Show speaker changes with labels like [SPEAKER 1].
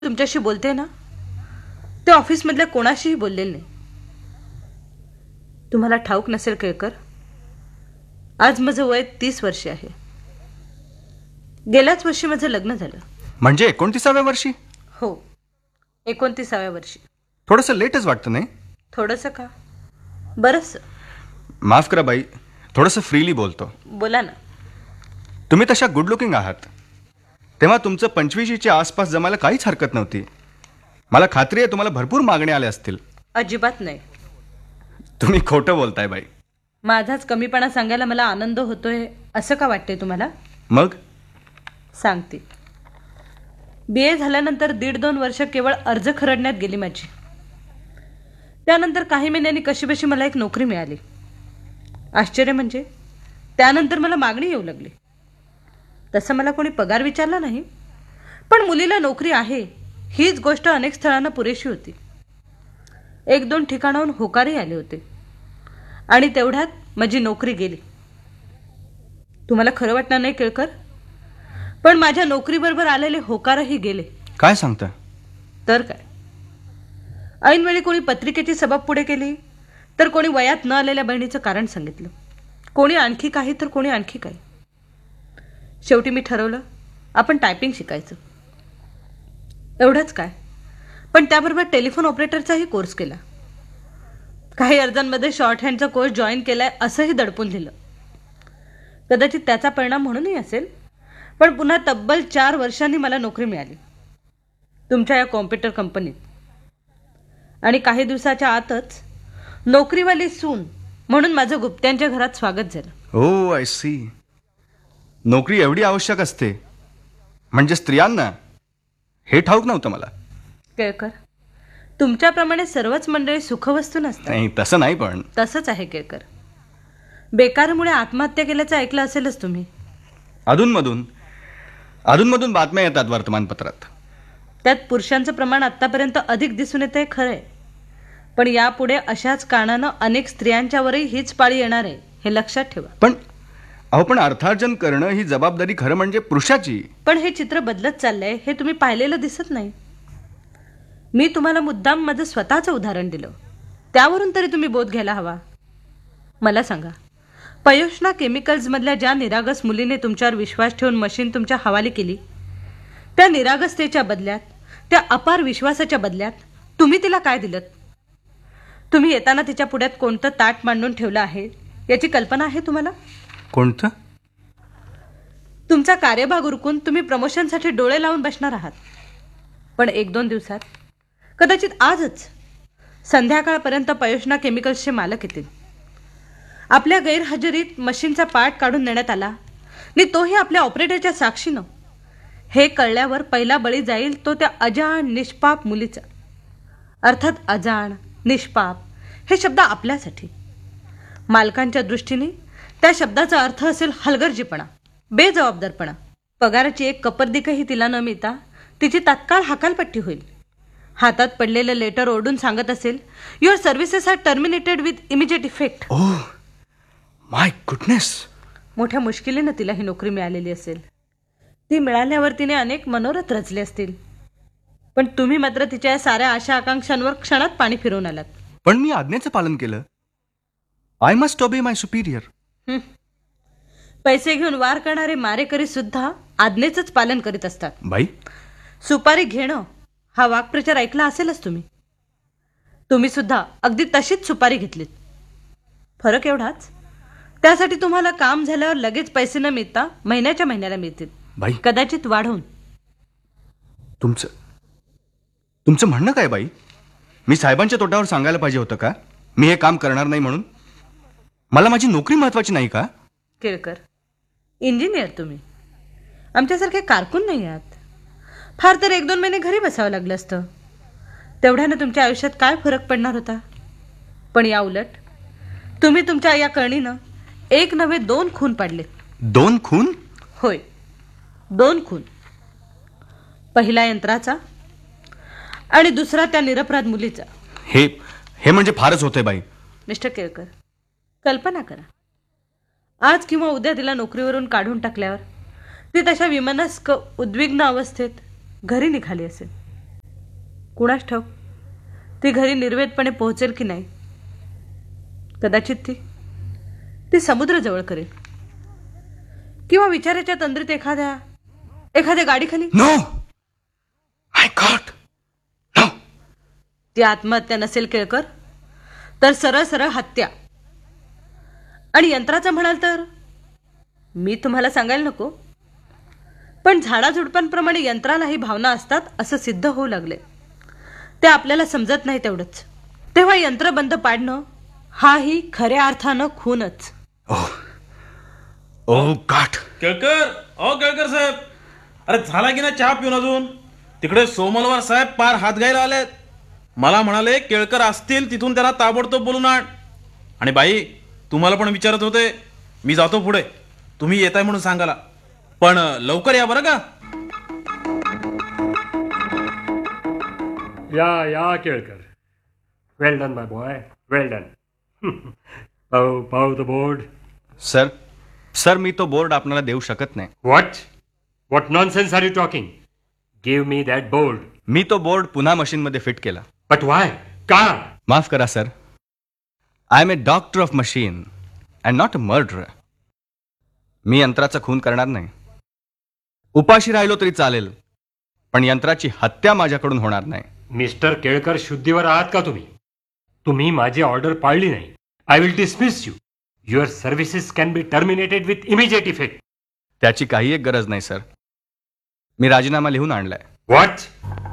[SPEAKER 1] तुमच्याशी बोलते ना ते ऑफिसमधल्या कोणाशीही बोललेले नाही. तुम्हाला ठाऊक नसेल केळकर, आज माझं वय 30 वर्षे आहे. गेल्याच वर्षी माझं लग्न झालं.
[SPEAKER 2] म्हणजे 29व्या वर्षी?
[SPEAKER 1] हो, 29व्या वर्षी.
[SPEAKER 2] थोडंसं लेटच वाटतं नाही?
[SPEAKER 1] थोडंसं का? बरंच.
[SPEAKER 2] माफ करा बाई, थोडंसं फ्रीली बोलतो.
[SPEAKER 1] बोला ना.
[SPEAKER 2] तुम्ही तशा गुड लुकिंग आहात, तेव्हा तुमचं 25च्या आसपास जमायला काहीच हरकत नव्हती. मला खात्री आहे तुम्हाला भरपूर मागणी आल्या असतील.
[SPEAKER 1] अजिबात नाही.
[SPEAKER 2] तुम्ही खोटं बोलताय बाई.
[SPEAKER 1] माझाच कमीपणा सांगायला मला आनंद होतोय असं का वाटतंय तुम्हाला?
[SPEAKER 2] मग
[SPEAKER 1] सांगते. BA झाल्यानंतर 1.5-2 वर्ष केवळ अर्ज खरडण्यात गेली माझी. त्यानंतर काही महिन्यांनी कशीबशी मला एक नोकरी मिळाली. आश्चर्य म्हणजे त्यानंतर मला मागणी येऊ लागली. तसं मला कोणी पगार विचारला नाही, पण मुलीला नोकरी आहे हीच गोष्ट अनेक स्थळांना पुरेशी होती. 1-2 ठिकाणाहून होकारही आले होते आणि तेवढ्यात माझी नोकरी गेली. तुम्हाला खरं वाटणार नाही केळकर, पण माझ्या नोकरीबरोबर आलेले होकारही गेले.
[SPEAKER 2] काय सांगता?
[SPEAKER 1] तर काय, ऐनवेळी कोणी पत्रिकेची सबब पुढे केली, तर कोणी वयात न आलेल्या बहिणीचं कारण सांगितलं, कोणी आणखी काही तर कोणी आणखी काही. शेवटी मी ठरवलं आपण टायपिंग शिकायचं. एवढंच काय, पण त्याबरोबर टेलिफोन ऑपरेटरचाही कोर्स केला. काही अर्जांमध्ये शॉर्ट हँडचा कोर्स जॉईन केलाय असंही दडपून लिहिलं. कदाचित त्याचा परिणाम म्हणूनही असेल, पण पुन्हा तब्बल 4 वर्षांनी मला नोकरी मिळाली तुमच्या या कॉम्प्युटर कंपनीत. आणि काही दिवसाच्या आतच नोकरीवाली सून म्हणून माझं गुप्त्यांच्या घरात स्वागत झालं.
[SPEAKER 2] ओ आय सी. नोकरी एवढी आवश्यक असते म्हणजे स्त्रियांना, हे ठाऊक नव्हतं मला.
[SPEAKER 1] केळकर, तुमच्याप्रमाणे सर्वच मंडळी सुखवस्तू नसतात.
[SPEAKER 2] नाही तसं नाही, पण
[SPEAKER 1] तसंच आहे केळकर. बेकारमुळे आत्महत्या केल्याचं ऐकलं असेलच तुम्ही.
[SPEAKER 2] अधूनमधून बातम्या येतात वर्तमानपत्रात.
[SPEAKER 1] त्यात पुरुषांचं प्रमाण आतापर्यंत अधिक दिसून येतंय खरंय, पण यापुढे अशाच कारणानं अनेक स्त्रियांच्यावरही हीच पाळी येणार आहे हे लक्षात ठेवा.
[SPEAKER 2] पण अर्थार्जन करणं ही जबाबदारी खरं म्हणजे पुरुषाची.
[SPEAKER 1] पण हे चित्र बदलत चाललंय हे तुम्ही पाहिलेलं दिसत नाही. मी तुम्हाला मुद्दाम माझं स्वतःचं उदाहरण दिलं, त्यावरून तरी तुम्ही बोध घ्यायला हवा. मला सांगा, पयोष्णा केमिकल्स मधल्या ज्या निरागस मुलीने तुमच्यावर विश्वास ठेवून मशीन तुमच्या हवाली केली, त्या निरागसतेच्या बदल्यात, त्या अपार विश्वासाच्या बदल्यात तुम्ही तिला काय दिलत? तुम्ही येताना तिच्या पुढ्यात कोणतं ताट मांडून ठेवलं आहे याची कल्पना आहे तुम्हाला?
[SPEAKER 2] कोणतं?
[SPEAKER 1] तुमचा कार्यभाग उरकून तुम्ही प्रमोशनसाठी डोळे लावून बसणार आहात, पण 1-2 दिवसात, कदाचित आजच संध्याकाळपर्यंत पयोष्णा केमिकल्सचे मालक येतील. आपल्या गैरहजेरीत मशीनचा पार्ट काढून नेण्यात आला आणि तोही आपल्या ऑपरेटरच्या साक्षीनं. हे कळल्यावर पहिला बळी जाईल तो त्या अजाण निष्पाप मुलीचा. अर्थात अजाण निष्पाप हे शब्द आपल्यासाठी, मालकांच्या दृष्टीने त्या शब्दाचा अर्थ असेल हलगर्जीपणा, बेजबाबदारपणा. पगाराची एक कपर्दिकही तिला न मिळता तिची तात्काळ हकालपट्टी होईल. हातात पडलेलं लेटर ओढून सांगत असेल, your services R terminated with immediate effect.
[SPEAKER 2] Oh my goodness.
[SPEAKER 1] मोठ्या मुश्किलीनं तिला ही नोकरी मिळालेली असेल. ती मिळाल्यावर तिने अनेक मनोरथ रचले असतील, पण तुम्ही मात्र तिच्या साऱ्या आशा आकांक्षांवर क्षणात पाणी फिरवून आलात.
[SPEAKER 2] पण मी आज्ञेचं पालन केलं. आय मस्ट ओबे माय सुपिरियर.
[SPEAKER 1] पैसे घेऊन वार करणारे मारेकरी सुद्धा आज्ञेचंच पालन करीत असतात.
[SPEAKER 2] बाई,
[SPEAKER 1] सुपारी घेणं हा वाक्प्रचार ऐकला असेलच तुम्ही. तुम्ही सुद्धा अगदी तशीच सुपारी घेतलीत. फरक एवढाच, त्यासाठी तुम्हाला काम झाल्यावर लगेच पैसे न मिळता महिन्याच्या महिन्याला मिळतील,
[SPEAKER 2] बाई
[SPEAKER 1] कदाचित वाढवून.
[SPEAKER 2] तुमचं म्हणणं काय बाई? मी साहेबांच्या तोटावर सांगायला पाहिजे होतं का मी हे काम करणार नाही म्हणून? मला माझी नोकरी महत्वाची नाही का?
[SPEAKER 1] केळकर, इंजिनियर तुम्ही, आमच्यासारखे कारकून नाही आहात. फार तर 1-2 महिने घरी बसावं लागलं असतं. तेवढ्यानं तुमच्या आयुष्यात काय फरक पडणार होता? पण या उलट तुम्ही तुमच्या या करणीनं 1 नव्हे 2 खून पाडले.
[SPEAKER 2] 2 खून?
[SPEAKER 1] होय, 2 खून. पहिला यंत्राचा आणि दुसरा त्या निरपराध मुलीचा.
[SPEAKER 2] हे म्हणजे फारच होते बाई.
[SPEAKER 1] मिस्टर केळकर, कल्पना करा, आज किंवा उद्या तिला नोकरीवरून काढून टाकल्यावर ती तशा विमनस्क उद्विग्न अवस्थेत घरी निघाली असेल. कुणास ठाऊक ती घरी निर्वेदपणे पोहोचेल की नाही. कदाचित ती समुद्राजवळ करेल किंवा विचाराच्या तंद्रीत एखाद्या गाडीखाली.
[SPEAKER 2] नो माय गॉड, नो.
[SPEAKER 1] ती आत्महत्या नसेल केळकर, तर सरळ सरळ हत्या. आणि यंत्राचं म्हणाल तर मी तुम्हाला सांगायला नको, पण झाडाझुडपांप्रमाणे यंत्रालाही भावना असतात असं सिद्ध होऊ लागले. ते आपल्याला समजत नाही तेवढंच. तेव्हा यंत्र बंद पाडणं हाही खऱ्या अर्थानं खूनच.
[SPEAKER 2] ओ गॉड.
[SPEAKER 3] केळकर साहेब, अरे झाला की ना चहा पिऊन अजून? तिकडे सोमलवार साहेब पार हात घ्यायला आलेत. मला म्हणाले केळकर असतील तिथून त्यांना ताबडतोब बोलून आण. आणि बाई, तुम्हाला पण विचारत होते. मी जातो पुढे, तुम्ही येताय म्हणून सांगाला, पण लवकर या बरं का.
[SPEAKER 4] या केळकर. वेल डन माय बॉय, वेल डन. पाहू द बोर्ड.
[SPEAKER 2] सर मी तो बोर्ड आपल्याला देऊ शकत नाही.
[SPEAKER 4] What nonsense R you talking? Give me that board.
[SPEAKER 2] मी तो बोर्ड पुन्हा मशीनमध्ये फिट केला.
[SPEAKER 4] But why? का?
[SPEAKER 2] माफ करा sir, I M A doctor of machine and not a murder. मी यंत्राचा खून करणार नाही. उपाशी राहिलो तरी चालेल, पण यंत्राची हत्या माझ्याकडून होणार नाही.
[SPEAKER 4] मिस्टर केळकर, शुद्धीवर आहात का तुम्ही? तुम्ही माझी ऑर्डर पाळली नाही. I will dismiss you. Your services can be terminated with immediate effect.
[SPEAKER 2] त्याची काही एक गरज नाही सर. मी राजीनामा लिहून आणलाय.
[SPEAKER 4] व्हॉट?